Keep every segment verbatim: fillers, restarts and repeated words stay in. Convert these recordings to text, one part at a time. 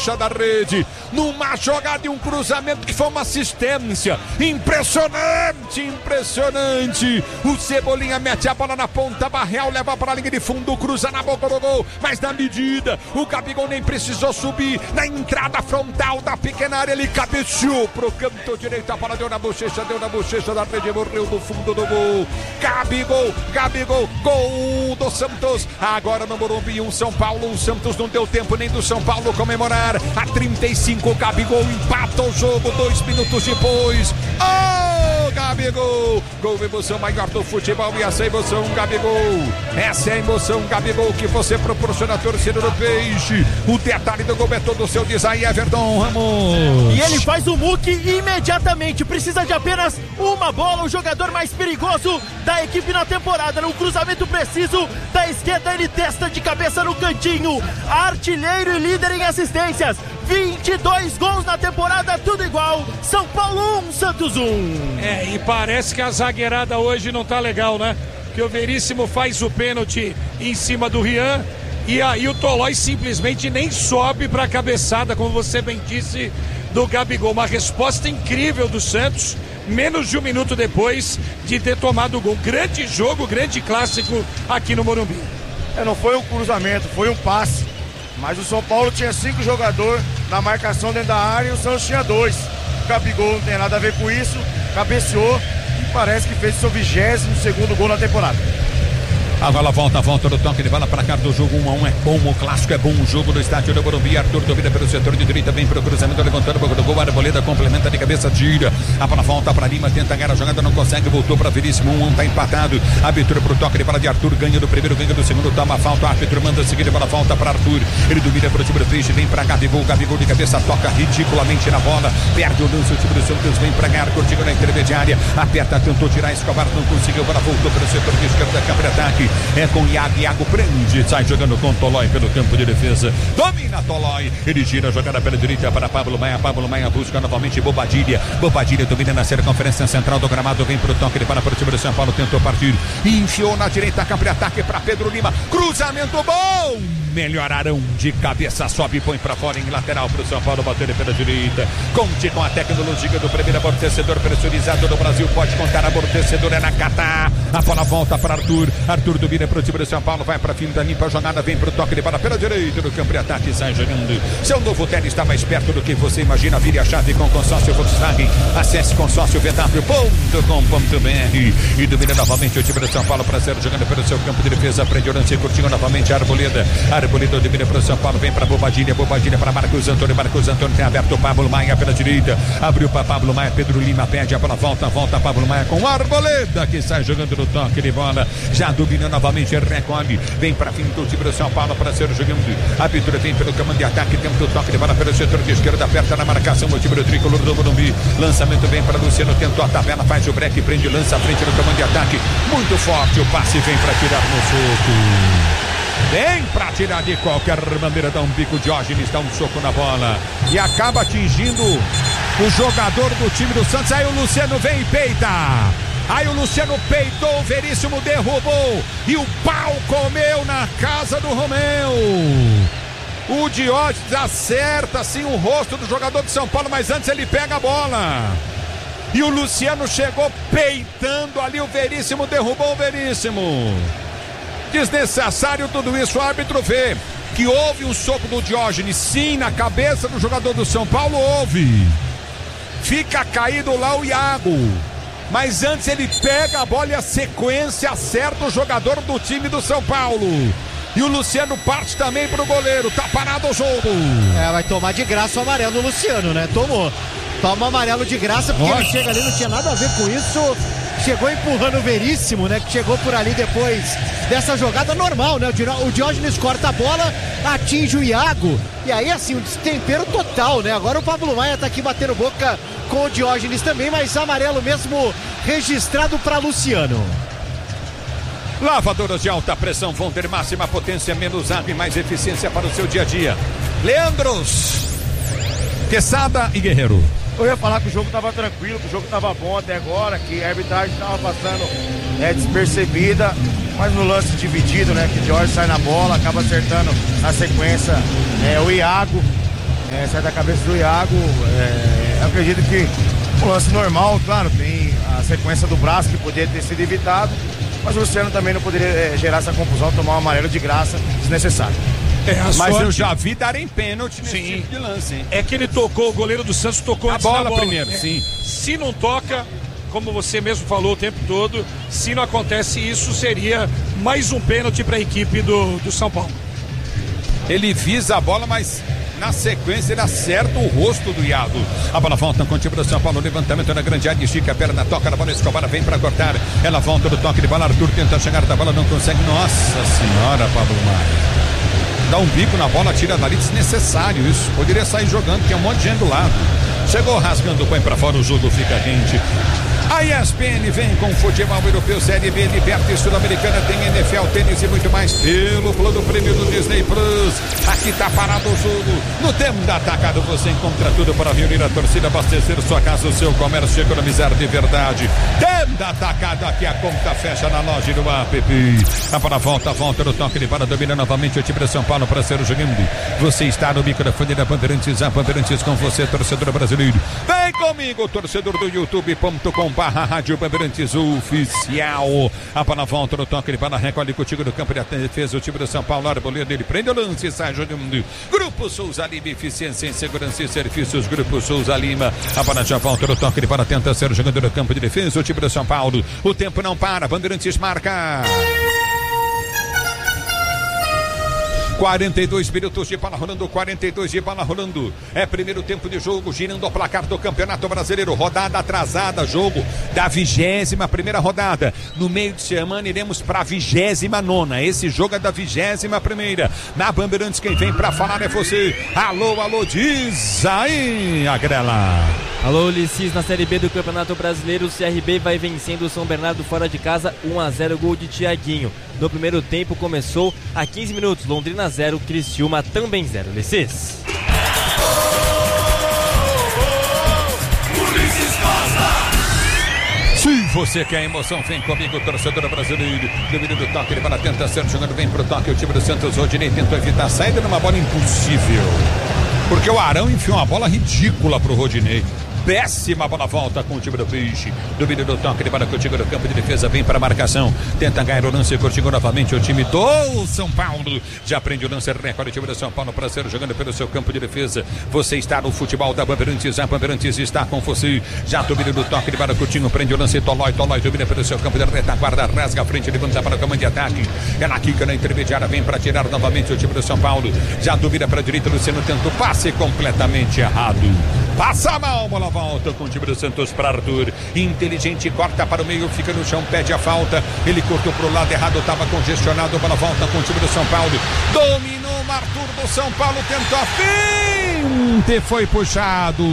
bochecha da rede, numa jogada e um cruzamento que foi uma assistência. Impressionante, impressionante. O Cebolinha mete a bola na ponta, Barreal leva para a linha de fundo, cruza na boca do gol, mas na medida, o Gabigol nem precisou subir, na entrada frontal da pequena área, ele cabeceou pro canto direito, a bola deu na bochecha, deu na bochecha da rede, morreu no fundo do gol. Gabigol, Gabigol, gol do Santos, agora no Morumbi, um São Paulo, um Santos, não deu tempo nem do São Paulo comemorar, a trinta e cinco, o Gabigol empata o jogo, dois minutos depois, oh, Gabigol, gol, emoção maior do futebol, e essa emoção, Gabigol, essa é a emoção, Gabigol, que você proporciona a torcida do Peixe, o detalhe do gol é todo seu, diz aí Everton Ramos. E ele faz o muque imediatamente, precisa de apenas uma bola, o jogador mais perigoso da equipe na temporada, no cruzamento preciso da esquerda, ele testa de cabeça no cantinho, artilheiro e líder em assistências, vinte e dois gols na temporada, tudo igual, São Paulo um, Santos um. É, e parece que a zagueirada hoje não tá legal, né? Que o Veríssimo faz o pênalti em cima do Rian, e aí o Tolói simplesmente nem sobe pra cabeçada, como você bem disse, do Gabigol. Uma resposta incrível do Santos, menos de um minuto depois de ter tomado o gol. Grande jogo, grande clássico aqui no Morumbi. É, não foi um cruzamento, foi um passe. Mas o São Paulo tinha cinco jogadores na marcação dentro da área e o Santos tinha dois. O Gabigol não tem nada a ver com isso, cabeceou e parece que fez seu vigésimo segundo gol na temporada. Agora volta, volta do toque de bola para cá do jogo um a um, é bom, o clássico é bom, o jogo do estádio do Morumbi, Arthur domina pelo setor de direita, vem pro cruzamento, levantando o boca do gol, Arboleda complementa de cabeça, tira, a bola volta para Lima, tenta ganhar a jogada, não consegue, voltou para Veríssimo, um a um, tá empatado, abertura pro toque de bola de Arthur, ganha do primeiro, ganha do segundo, toma falta, o árbitro manda seguir, a bola volta para Arthur, ele domina pro time do Peixe, vem pra Gabigol, Gabigol de cabeça, toca ridiculamente na bola, perde o lance, o time do Santos vem pra ganhar, Cortigo na intermediária, aperta, tentou tirar, Escobar não conseguiu, a bola voltou para o setor de esquerda, campo de ataque, é com Iago, Iago prende, sai jogando com Tolói pelo campo de defesa, domina Tolói, ele gira a jogada pela direita para Pablo Maia, Pablo Maia busca novamente Bobadilha, Bobadilha domina na circunferência central do gramado, vem pro toque, ele para pro time do São Paulo, tentou partir, enfiou na direita, campo de ataque para Pedro Lima, cruzamento bom, melhorarão de cabeça, sobe e põe para fora em lateral pro São Paulo, bater pela direita, conte com a tecnologia do primeiro amortecedor pressurizado do Brasil, pode contar, amortecedor é na Catar, a bola volta para Arthur, Arthur domina pro time do São Paulo, vai para fim da limpa jogada, vem pro toque de bola pela direita do campo de ataque, sai jogando, seu novo tênis está mais perto do que você imagina, vire a chave com consórcio Volkswagen, acesse consórcio v w ponto com ponto b r e domina novamente o time do São Paulo, para ser jogando pelo seu campo de defesa, prende o lance, curtinho novamente, Arboleda, Arboleda domina pro São Paulo, vem para Bobadilha, Bobadilha para Marcos Antônio, Marcos Antônio tem aberto Pablo Maia pela direita, abriu para Pablo Maia, Pedro Lima pede a bola, volta, volta Pablo Maia com Arboleda, que sai jogando no toque de bola, já domina novamente, recolhe, vem para fim do time do São Paulo para ser jogando, a pintura vem pelo comando de ataque, tenta o toque de bola pelo setor de esquerda, aperta na marcação o time do tricolor do Morumbi, lançamento vem para Luciano, tentou a tabela, faz o break, prende, lança à frente no comando de ataque, muito forte, o passe vem para tirar no soco, vem para tirar de qualquer maneira, dá um bico, Diógenes dá um soco na bola e acaba atingindo o jogador do time do Santos, aí o Luciano vem e peita. Aí o Luciano peitou, o Veríssimo derrubou e o pau comeu na casa do Romeu. O Diógenes acerta assim o rosto do jogador de São Paulo, mas antes ele pega a bola. E o Luciano chegou peitando ali, o Veríssimo derrubou o Veríssimo. Desnecessário tudo isso, o árbitro vê que houve um soco do Diógenes, sim, na cabeça do jogador do São Paulo, houve. Fica caído lá o Iago. Mas antes ele pega a bola e a sequência acerta o jogador do time do São Paulo. E o Luciano parte também pro goleiro, tá parado o jogo. É, vai tomar de graça o amarelo o Luciano, né? Tomou. Toma amarelo de graça, porque Nossa. Ele chega ali, não tinha nada a ver com isso. Chegou empurrando o Veríssimo, né? Que chegou por ali depois dessa jogada normal, né? O Diógenes corta a bola, atinge o Iago. E aí, assim, um destempero total, né? Agora o Pablo Maia tá aqui batendo boca com o Diógenes também, mas amarelo mesmo registrado para Luciano. Lavadoras de alta pressão vão ter máxima potência, menos água e mais eficiência para o seu dia a dia. Leandros, Quesada e Guerreiro. Eu ia falar que o jogo estava tranquilo, que o jogo estava bom até agora, que a arbitragem estava passando é, despercebida, mas no lance dividido, né, que o Jorge sai na bola, acaba acertando na sequência é, o Iago. é, sai da cabeça do Iago. É, eu acredito que o lance normal, claro, tem a sequência do braço que poderia ter sido evitado, mas o Luciano também não poderia é, gerar essa confusão, tomar um amarelo de graça desnecessário. É, mas sorte... eu já vi darem pênalti nesse sim. tipo de lance, hein? É que ele tocou, o goleiro do Santos tocou a antes bola, da bola primeiro, é. sim. Se não toca, como você mesmo falou o tempo todo, se não acontece isso, seria mais um pênalti para a equipe do, do São Paulo. Ele visa a bola, mas na sequência ele acerta o rosto do Iago. A bola volta com o time do São Paulo, levantamento na grande área, estica a perna, toca na bola, Escobar vem para cortar. Ela volta do toque de bola, Arthur tenta chegar da bola, não consegue. Nossa senhora, Pablo Maia. Dá um bico na bola, tira dali, desnecessário isso. Poderia sair jogando, tem um monte de gente do lado. Chegou rasgando, põe pra fora, o jogo fica quente. A E S P N vem com futebol europeu, Série B, Libertadores Sul-Americana, tem N F L, tênis e muito mais pelo plano prêmio do Disney Plus. Aqui tá parado o jogo. No tempo da Atacado você encontra tudo para reunir a torcida, abastecer sua casa, o seu comércio e economizar de verdade. Tempo da Atacado, aqui a conta fecha na loja do app. A para volta, volta no toque de bola, domina novamente o time de São Paulo para ser o jogando. Você está no microfone da Bandeirantes, a Bandeirantes com você, torcedor brasileiro. Vem comigo, torcedor do youtube ponto com barra Rádio Bandeirantes Oficial. A bola volta no toque de bola, recolhe contigo no campo de defesa, o time do São Paulo, Arboleda, ele prende o lance, sai jogando. Grupo Souza Lima, eficiência em segurança e serviços, Grupo Souza Lima. A bola já volta no toque de bola, tenta ser jogando no campo de defesa, o time do São Paulo. O tempo não para, Bandeirantes marca. quarenta e dois minutos de bola rolando, quarenta e dois de bola rolando. É primeiro tempo de jogo, girando o placar do Campeonato Brasileiro. Rodada atrasada, jogo da vigésima primeira rodada. No meio de semana iremos para a vigésima nona. Esse jogo é da vigésima primeira. Na Bandeirantes quem vem para falar é você. Alô, alô, diz aí, Agrela. Alô, Ulisses, na Série B do Campeonato Brasileiro, o C R B vai vencendo o São Bernardo fora de casa, um a zero, gol de Thiaguinho. No primeiro tempo começou a quinze minutos, Londrina zero, Criciúma também zero. Ulisses. Se você quer emoção, vem comigo, torcedor brasileiro. Domínio do toque, ele vai tentar ser jogando, vem pro toque. O time do Santos Rodinei tentou evitar a saída numa bola impossível. Porque o Arão enfiou uma bola ridícula pro Rodinei. Péssima bola volta com o time do Peixe. Domínio do toque, ele para contigo no campo de defesa, vem para a marcação. Tenta ganhar o lance, contigo novamente o time do São Paulo. Já prende o lance, recorde o time do São Paulo para ser jogando pelo seu campo de defesa. Você está no futebol da Bandeirantes, a Bandeirantes está com você. Já domínio do toque, ele para Coutinho, prende o lance, Tolói, Tolói domina pelo seu campo de retaguarda, rasga a frente, levanta para o comando de ataque. Ela quica na intermediária, vem para tirar novamente o time do São Paulo. Já domina para a direita, Luciano tenta o passe completamente errado. Passa mal, bola volta com o time do Santos para Arthur. Inteligente, corta para o meio, fica no chão, pede a falta. Ele cortou para o lado errado, estava congestionado. Bola volta com o time do São Paulo. Dominou o Arthur do São Paulo, tentou a fim, foi puxado.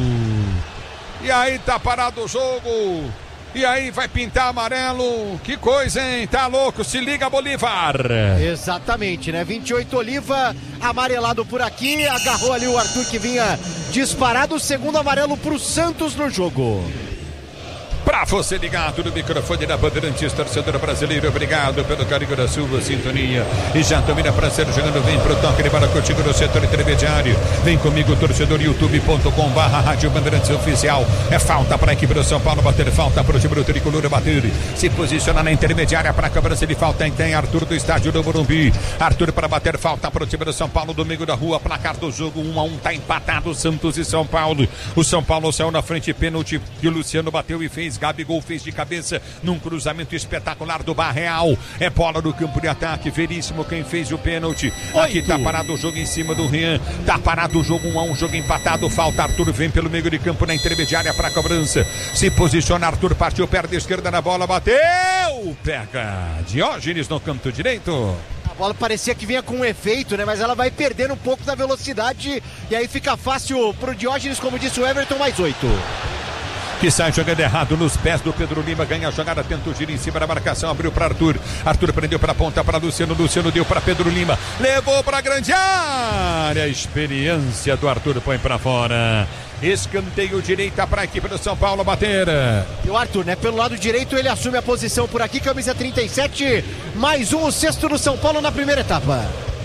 E aí tá parado o jogo. E aí vai pintar amarelo. Que coisa, hein? Tá louco? Se liga, Bolívar. Exatamente, né? vinte e oito Oliva, amarelado por aqui. Agarrou ali o Arthur que vinha disparado. Segundo amarelo pro Santos no jogo. Pra você ligado no microfone da Bandeirantes, torcedor brasileiro, obrigado pelo carinho da sua sintonia. E já domina pra ser jogando, vem pro toque de bola contigo no setor intermediário. Vem comigo, torcedor, youtube ponto com barra Rádio Bandeirantes Oficial. É falta pra equipe do São Paulo bater, falta pro time do Tricolor bater. Se posiciona na intermediária pra cobrança de falta, tem Arthur do estádio do Morumbi. Arthur para bater, falta pro time do São Paulo, domingo da rua, placar do jogo, um a um, tá empatado Santos e São Paulo. O São Paulo saiu na frente, pênalti que o Luciano bateu e fez. Gabigol fez de cabeça num cruzamento espetacular do Barreal. É bola no campo de ataque. Veríssimo quem fez o pênalti. Aqui tá parado o jogo em cima do Rian. Tá parado o jogo um a um, jogo empatado. Falta Arthur, vem pelo meio de campo na intermediária para cobrança. Se posiciona Arthur, partiu perna esquerda na bola, bateu. Pega Diógenes no canto direito. A bola parecia que vinha com um efeito, né? Mas ela vai perdendo um pouco da velocidade. E aí fica fácil pro Diógenes, como disse o Everton, mais oito. Que sai jogando errado nos pés do Pedro Lima, ganha a jogada, tenta o giro em cima da marcação, abriu para Arthur, Arthur prendeu para a ponta para Luciano, Luciano deu para Pedro Lima, levou para a grande área, a experiência do Arthur põe para fora. Escanteio direita para a equipe do São Paulo bater. E o Arthur, né? Pelo lado direito ele assume a posição por aqui, camisa trinta e sete, mais um, o sexto do São Paulo na primeira etapa.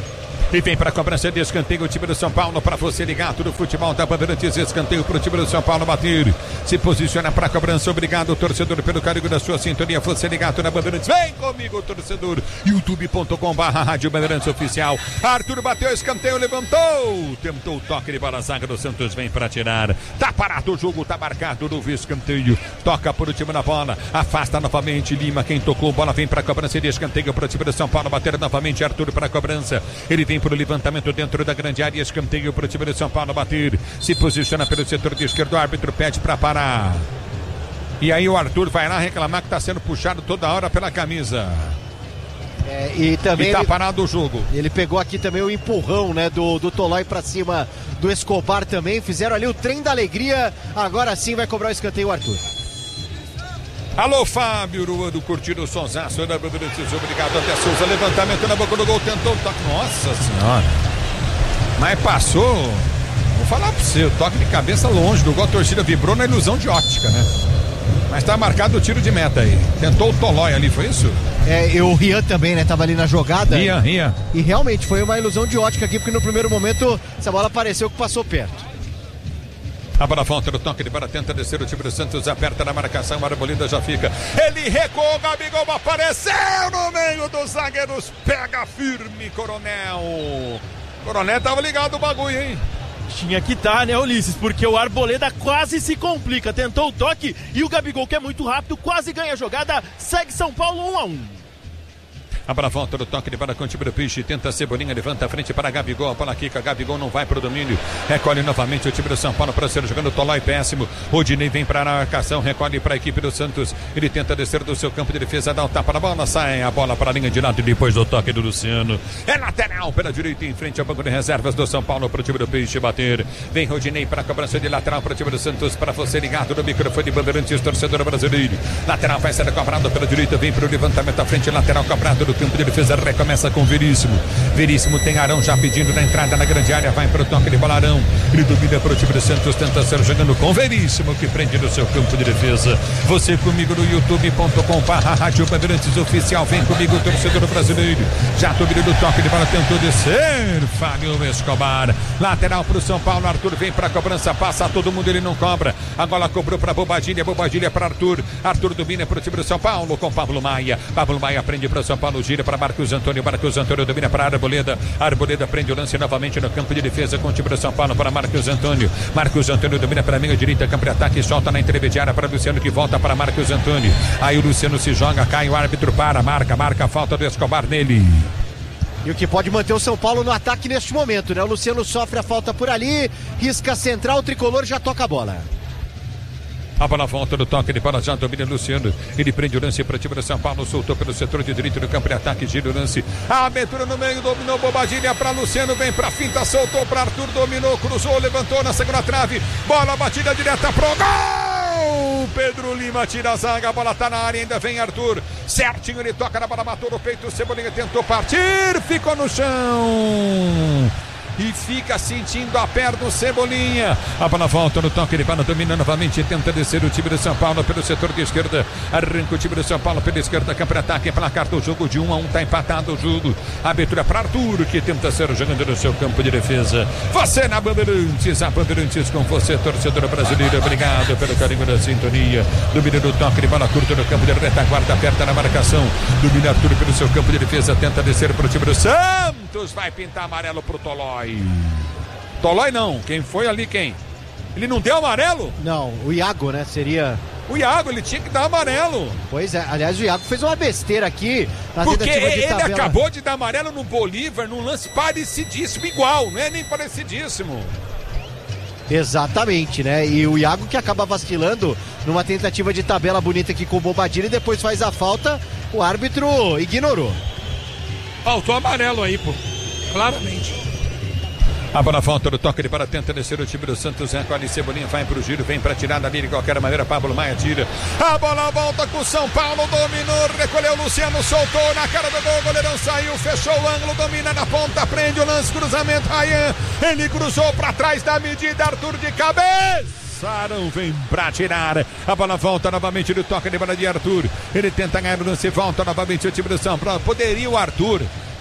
E vem para a cobrança de escanteio o time do São Paulo para você ligado no futebol da Bandeirantes. Escanteio para o time do São Paulo bater. Se posiciona para a cobrança. Obrigado, torcedor, pelo carinho da sua sintonia. Você ligado na Bandeirantes. Vem comigo, torcedor. youtube ponto com barra Rádio Bandeirantes Oficial. Arthur bateu, escanteio, levantou. Tentou o toque de bola, zaga do Santos. Vem para tirar. Tá parado o jogo, tá marcado no escanteio. Toca por o time na bola. Afasta novamente Lima. Quem tocou, bola vem para a cobrança de escanteio para o time do São Paulo. Bater novamente Arthur para a cobrança. Ele vem para o levantamento dentro da grande área, escanteio para o time de São Paulo bater, se posiciona pelo setor de esquerdo, o árbitro pede para parar. E aí o Arthur vai lá reclamar que está sendo puxado toda hora pela camisa. É, e também e tá ele, parado o jogo. Ele pegou aqui também o empurrão, né, do, do Tolói para cima do Escobar também, fizeram ali o trem da alegria, agora sim vai cobrar o escanteio o Arthur. Alô, Fábio Ruando, curtindo o sonsaço da Bandeirantes, obrigado até Souza, levantamento na boca do gol, tentou o toque, nossa senhora, mas passou, vou falar pra você, o toque de cabeça longe do gol, a torcida vibrou na ilusão de ótica, né? Mas tá marcado o tiro de meta aí, tentou o Tolói ali, foi isso? É, e o Rian também, né, tava ali na jogada. Rian, Rian. E realmente foi uma ilusão de ótica aqui, porque no primeiro momento essa bola pareceu que passou perto. A bola volta no toque de bola, tenta descer o time do Santos, aperta na marcação, a Arboleda já fica. Ele recuou, o Gabigol apareceu no meio dos zagueiros, pega firme, Coronel. Coronel tava ligado o bagulho, hein? Tinha que estar, né, Ulisses? Porque o Arboleda quase se complica, tentou o toque e o Gabigol, que é muito rápido, quase ganha a jogada, segue São Paulo um a um. A bola volta do toque de bola com o time do Peixe. Tenta Cebolinha, levanta a frente para Gabigol. A bola quica, Gabigol não vai para o domínio. Recolhe novamente o time do São Paulo para ser jogando. Tolói péssimo. Rodinei vem para a marcação. Recolhe para a equipe do Santos. Ele tenta descer do seu campo de defesa. Dá o tapa na bola. Sai a bola para a linha de lado. E depois do toque do Luciano. É lateral pela direita em frente ao banco de reservas do São Paulo para o time do Peixe bater. Vem Rodinei para a cobrança de lateral para o time do Santos. Para você ligado no microfone de Bandeirantes, torcedor brasileiro. Lateral vai ser cobrado pela direita. Vem para o levantamento à frente. Lateral cobrado do campo de defesa. Recomeça com Veríssimo. Veríssimo tem Arão já pedindo na entrada na grande área. Vai para o toque de bola Arão. Ele domina para o time do Santos. Tenta ser jogando com Veríssimo, que prende no seu campo de defesa. Você comigo no youtube ponto com barra Rádio Bandeirantes Oficial. Vem comigo, torcedor brasileiro. Já domina do toque de bola. Tentou descer. Fábio Escobar. Lateral para o São Paulo. Arthur vem para a cobrança. Passa todo mundo. Ele não cobra. A bola cobrou para Bobadilha. Bobadilha para Arthur. Arthur domina para o time do São Paulo com Pablo Maia. Pablo Maia prende para o São Paulo. Gira para Marcos Antônio. Marcos Antônio domina para a Arboleda. Arboleda prende o lance novamente no campo de defesa com o time do São Paulo para Marcos Antônio. Marcos Antônio domina para a meia direita, campo de ataque, solta na intermediária para Luciano, que volta para Marcos Antônio. Aí o Luciano se joga, cai, o árbitro para, marca, marca a falta do Escobar nele. E o que pode manter o São Paulo no ataque neste momento, né? O Luciano sofre a falta por ali, risca central, o tricolor já toca a bola. A bola volta do toque de bola, já domina Luciano. Ele prende o lance para o time do São Paulo, soltou pelo setor de direito do campo de ataque, gira o lance. A abertura no meio, dominou Bobadilha para Luciano, vem para a finta, soltou para Arthur, dominou, cruzou, levantou na segunda trave. Bola batida direta pro gol! Pedro Lima tira a zaga, a bola tá na área, ainda vem Arthur. Certinho, ele toca na bola, matou no peito, o Cebolinha tentou partir, ficou no chão. E fica sentindo a perna do Cebolinha. A bola volta no toque de bola, domina novamente, tenta descer o time do São Paulo pelo setor de esquerda. Arranca o time do São Paulo pela esquerda, campo de ataque, placar do jogo de um a um, tá empatado o jogo. Abertura para Arthur, que tenta ser jogando no seu campo de defesa. Você na Bandeirantes, a Bandeirantes com você, torcedor brasileiro, obrigado pelo carinho da sintonia. Domina do toque de bola curto no campo de retaguarda, aperta na marcação. Domina Arthur pelo seu campo de defesa, tenta descer para o time do Santos, vai pintar amarelo pro Tolói. Tolói não, quem foi ali quem? Ele não deu amarelo? Não, o Iago, né, seria... O Iago, ele tinha que dar amarelo. Pois é, aliás o Iago fez uma besteira aqui na porque tentativa de ele tabela. acabou de dar amarelo no Bolívar, num lance parecidíssimo, igual, não é nem parecidíssimo. Exatamente, né, e o Iago que acaba vacilando numa tentativa de tabela bonita aqui com o Bobadilha e depois faz a falta, o árbitro ignorou. Faltou amarelo aí, pô, claramente. A bola volta do toque de bola, tenta descer o time do Santos, recolhe Cebolinha, vai pro giro, vem pra tirar dali de qualquer maneira, Pablo Maia tira. A bola volta com o São Paulo, dominou, recolheu Luciano, soltou na cara do gol, o goleirão saiu, fechou o ângulo, domina na ponta, prende o lance, cruzamento, Ryan, ele cruzou pra trás da medida, Arthur de cabeça. Arão vem pra tirar. A bola volta novamente do toque de bola de Arthur. Ele tenta ganhar o lance, volta novamente o time do São Paulo. Poderia o Arthur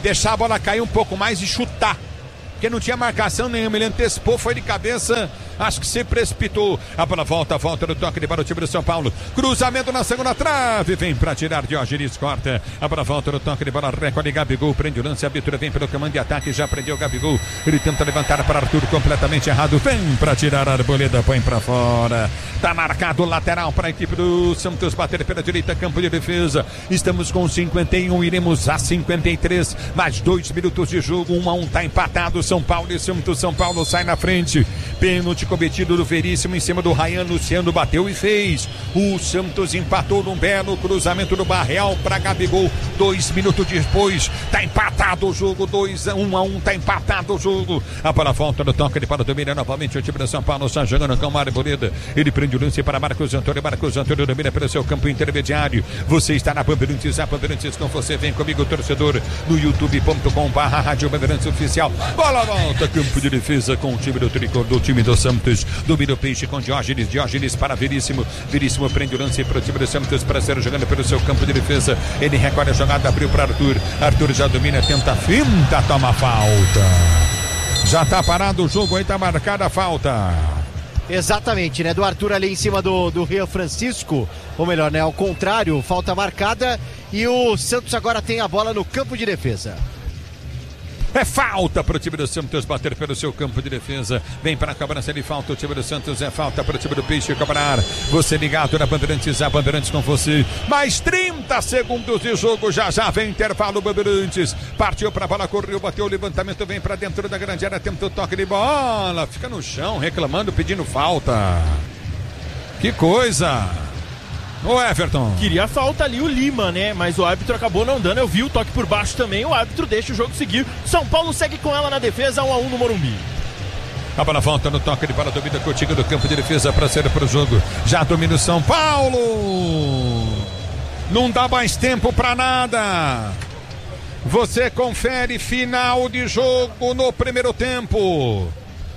deixar a bola cair um pouco mais e chutar. Porque não tinha marcação nenhuma, ele antecipou, foi de cabeça, acho que se precipitou. A bola volta, volta no toque de para o time do São Paulo. Cruzamento na segunda trave, vem para tirar Diógenes, corta. A bola volta no toque de bola, recolhe Gabigol, prende o lance, a abertura vem pelo comando de ataque, já prendeu o Gabigol. Ele tenta levantar para Arthur, completamente errado, vem para tirar a Arboleda, põe para fora. Tá marcado o lateral para a equipe do Santos, bater pela direita, campo de defesa. Estamos com cinquenta e um, iremos a cinquenta e três, mais dois minutos de jogo, um a um, tá empatado. São Paulo e Santos. São Paulo sai na frente. Pênalti cometido do Veríssimo em cima do Ryan. Luciano bateu e fez. O Santos empatou num belo cruzamento do Barreal para Gabigol. Dois minutos depois, tá empatado o jogo. Dois, um a um, tá empatado o jogo. A bola volta no toque de para domina novamente o time do São Paulo. Está jogando com o Mário Boleda. Ele prende o lance para Marcos Antônio. Marcos Antônio domina pelo seu campo intermediário. Você está na Bandeirantes. A Bandeirantes com você. Vem comigo, torcedor, no youtube ponto com barra Rádio Bandeirantes Oficial. Bola volta, campo de defesa com o time do Tricor, do time do Santos. Domina o peixe com Diógenes. Diógenes para Veríssimo. Veríssimo prende o lance para o time do Santos. Para ser jogando pelo seu campo de defesa. Ele recolhe a jogada, abriu para Arthur. Arthur já domina, tenta, finta, toma falta. Já tá parado o jogo aí, tá marcada a falta. Exatamente, né? Do Arthur ali em cima do, do Rio Francisco. Ou melhor, né? Ao contrário, falta marcada. E o Santos agora tem a bola no campo de defesa. É falta para o time do Santos bater pelo seu campo de defesa. Vem para a cobrança de falta. O time do Santos é falta para o time do Peixe cobrar. Você ligado na Bandeirantes, a Bandeirantes com você. Mais trinta segundos de jogo. Já já vem intervalo. Bandeirantes partiu para a bola, correu, bateu o levantamento. Vem para dentro da grande área. Tenta o toque de bola. Fica no chão reclamando, pedindo falta. Que coisa! Ô Everton. Queria falta ali o Lima, né? Mas o árbitro acabou não dando. Eu vi o toque por baixo também. O árbitro deixa o jogo seguir. São Paulo segue com ela na defesa, um a um no Morumbi. A bola volta no toque de bola, domina Coutinho do campo de defesa para sair para o jogo. Já domina o São Paulo. Não dá mais tempo para nada. Você confere final de jogo no primeiro tempo.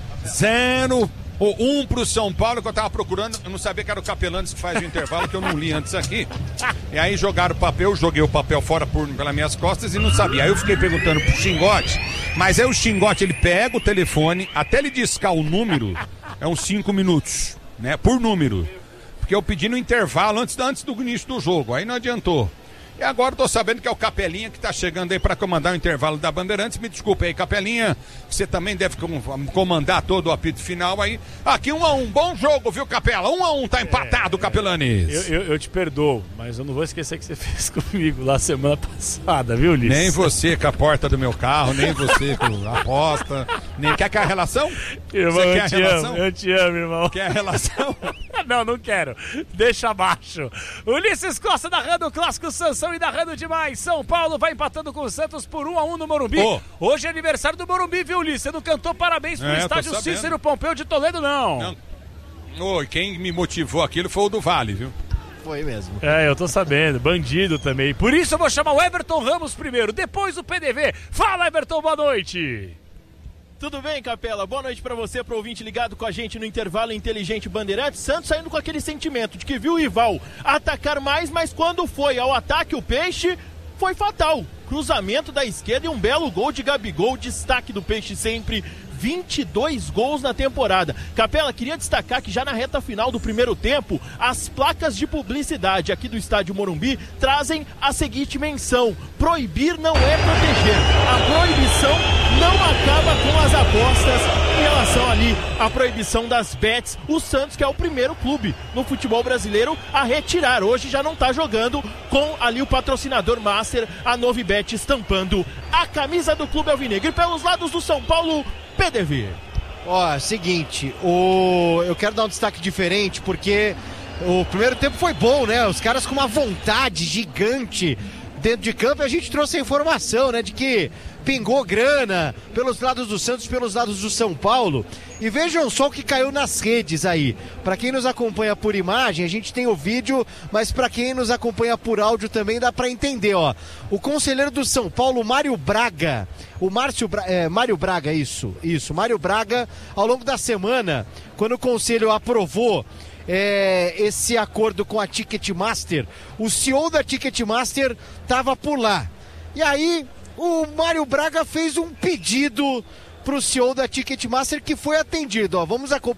Zero. O um pro São Paulo, que eu tava procurando, eu não sabia que era o Capelantes que faz o intervalo, que eu não li antes aqui. E aí jogaram o papel, joguei o papel fora por, pelas minhas costas e não sabia. Aí eu fiquei perguntando pro Xingote, mas aí o Xingote, ele pega o telefone, até ele discar o número, é uns cinco minutos, né, por número. Porque eu pedi no intervalo antes, antes do início do jogo, aí não adiantou. E agora eu tô sabendo que é o Capelinha que tá chegando aí para comandar o intervalo da Bandeirantes. Me desculpe aí, Capelinha, você também deve comandar todo o apito final aí. Aqui um a um, bom jogo, viu, Capela? Um a um, tá empatado, é, Capelanes. Eu, eu, eu te perdoo, mas eu não vou esquecer que você fez comigo lá semana passada, viu, Ulisses? Nem você com a porta do meu carro, nem você com a aposta, nem... Quer que a relação? Irmão, você eu quer te a relação? amo, eu te amo, irmão. Quer a relação? Não, não quero. Deixa abaixo. Ulisses Costa narrando o clássico Sansão e narrando demais. São Paulo vai empatando com o Santos por um a um no Morumbi. Oh. Hoje é aniversário do Morumbi, viu, Ulisses? Você não cantou parabéns pro é, estádio Cícero Pompeu de Toledo, não. não. Oh, quem me motivou aquilo foi o do Vale, viu? Foi mesmo. É, eu tô sabendo. Bandido também. Por isso eu vou chamar o Everton Ramos primeiro, depois o P D V. Fala, Everton, boa noite. Tudo bem, Capela? Boa noite pra você, pro ouvinte ligado com a gente no intervalo inteligente Bandeirantes. Santos saindo com aquele sentimento de que viu o rival atacar mais, mas quando foi ao ataque o Peixe, foi fatal. Cruzamento da esquerda e um belo gol de Gabigol, destaque do Peixe sempre. vinte e dois gols na temporada. Capela, queria destacar que já na reta final do primeiro tempo, as placas de publicidade aqui do estádio Morumbi trazem a seguinte menção: proibir não é proteger. A proibição não acaba com as apostas em relação ali à proibição das bets. O Santos, que é o primeiro clube no futebol brasileiro a retirar. Hoje já não está jogando com ali o patrocinador master, a Novibet, estampando a camisa do clube alvinegro. E pelos lados do São Paulo, P D V. Ó, seguinte, o... eu quero dar um destaque diferente, porque o primeiro tempo foi bom, né? Os caras com uma vontade gigante dentro de campo, e a gente trouxe a informação, né, de que pingou grana pelos lados do Santos, pelos lados do São Paulo. E vejam só o que caiu nas redes aí. Para quem nos acompanha por imagem, a gente tem o vídeo, mas para quem nos acompanha por áudio também dá para entender, ó. O conselheiro do São Paulo, Mário Braga, o Márcio Bra... é, Mário Braga, isso, isso, Mário Braga, ao longo da semana, quando o conselho aprovou É, esse acordo com a Ticketmaster, o C E O da Ticketmaster estava por lá. E aí o Mário Braga fez um pedido pro C E O da Ticketmaster que foi atendido. Ó, vamos acompanhar.